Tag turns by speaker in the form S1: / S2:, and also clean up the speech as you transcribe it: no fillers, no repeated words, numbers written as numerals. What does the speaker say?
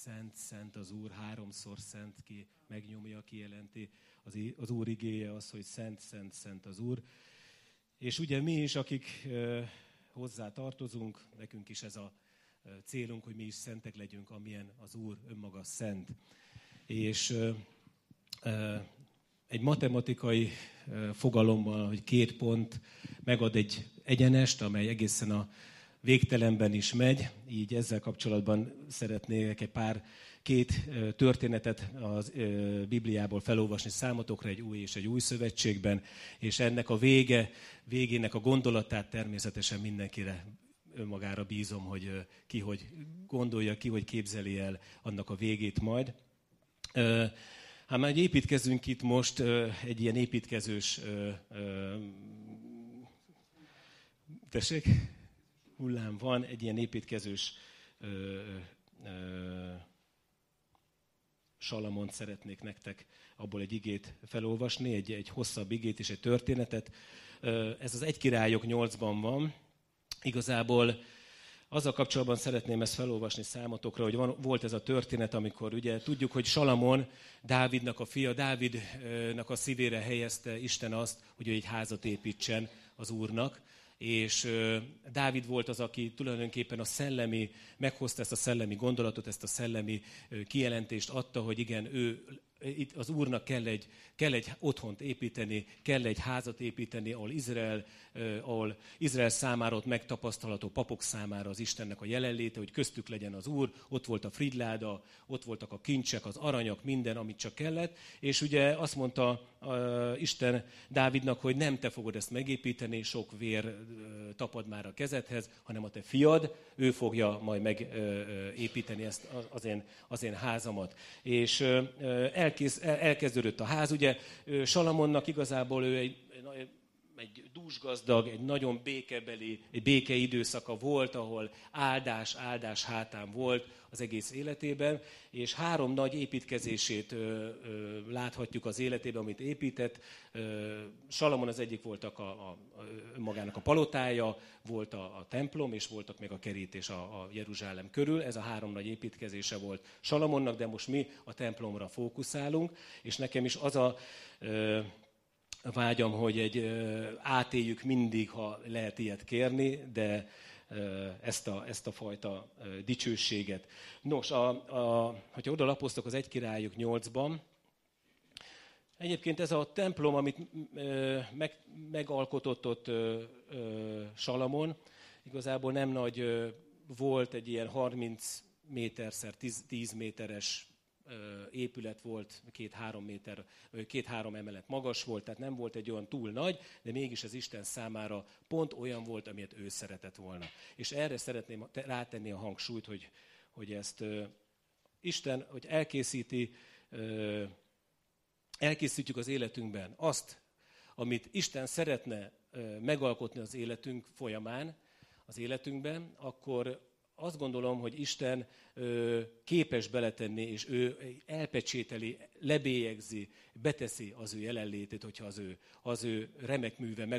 S1: szent, szent az Úr, háromszor szent, ki megnyomja, kijelenti az Úr igéje az, hogy szent, szent, szent az Úr. És ugye mi is, akik hozzá tartozunk, nekünk is ez a célunk, hogy mi is szentek legyünk, amilyen az Úr önmaga szent. És egy matematikai fogalommal, hogy 2 pont megad egy egyenest, amely egészen a végtelenben is megy. Így ezzel kapcsolatban szeretnék két történetet a Bibliából felolvasni számotokra, egy új és egy új szövetségben, és ennek a végének a gondolatát természetesen mindenkire önmagára bízom, hogy ki hogy gondolja, ki hogy képzeli el annak a végét majd. Hát már építkezünk itt most, egy ilyen építkezős hullám van, egy ilyen építkezős Salamont szeretnék nektek abból egy igét felolvasni, egy hosszabb igét és egy történetet. Ez az 1 Királyok 8-ban van. Igazából azzal kapcsolatban szeretném ezt felolvasni számotokra, hogy volt ez a történet, amikor ugye tudjuk, hogy Salamon, Dávidnak a fia, Dávidnak a szívére helyezte Isten azt, hogy ő egy házat építsen az Úrnak, és Dávid volt az, aki tulajdonképpen meghozta ezt a szellemi gondolatot, ezt a szellemi kijelentést adta, hogy igen, itt az Úrnak kell egy otthont építeni, kell egy házat építeni, ahol Izrael számára ott megtapasztalható, papok számára az Istennek a jelenléte, hogy köztük legyen az Úr, ott volt a frigyláda, ott voltak a kincsek, az aranyak, minden, amit csak kellett, és ugye azt mondta Isten Dávidnak, hogy nem te fogod ezt megépíteni, sok vér tapad már a kezedhez, hanem a te fiad, ő fogja majd megépíteni ezt az én házamat. És elkezdődött a ház. Ugye Salamonnak igazából ő egy dúsgazdag, egy nagyon békebeli, egy békeidőszaka volt, ahol áldás hátán volt az egész életében, és 3 nagy építkezését láthatjuk az életében, amit épített. Salamon az egyik volt magának a palotája, volt a templom, és voltak még a kerítés a Jeruzsálem körül. Ez a 3 nagy építkezése volt Salamonnak, de most mi a templomra fókuszálunk, és nekem is az a vágyam, hogy átéljük mindig, ha lehet ilyet kérni, de ezt a fajta dicsőséget. Nos, hogyha oda lapoztok az 1 Királyok 8-ban, egyébként ez a templom, amit megalkotott ott Salamon, igazából nem nagy volt, egy ilyen 30 méterszer 10 méteres épület volt, 2-3 emelet magas volt, tehát nem volt egy olyan túl nagy, de mégis az Isten számára pont olyan volt, amilyet ő szeretett volna. És erre szeretném rátenni a hangsúlyt, hogy ezt Isten, hogy elkészítjük az életünkben azt, amit Isten szeretne megalkotni az életünk folyamán, az életünkben, akkor azt gondolom, hogy Isten képes beletenni, és ő elpecsételi, lebélyegzi, beteszi az ő jelenlétét, hogyha az ő remek műve